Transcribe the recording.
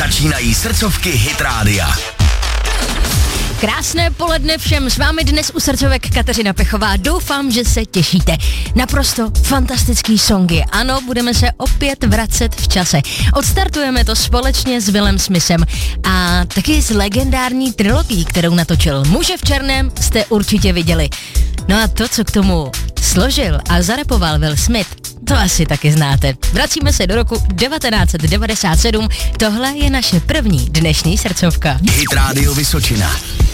Začínají srdcovky Hit Rádia. Krásné poledne všem, s vámi dnes u srdcovek Kateřina Pechová. Doufám, že se těšíte. Naprosto fantastický songy. Ano, budeme se opět vracet v čase. Odstartujeme to společně s Willem Smithem a taky s legendární trilogií, kterou natočil. Muže v černém jste určitě viděli. No a to, co k tomu složil a zarepoval Will Smith, to asi taky znáte. Vracíme se do roku 1997. Tohle je naše první dnešní srdcovka. Hit Radio Vysočina.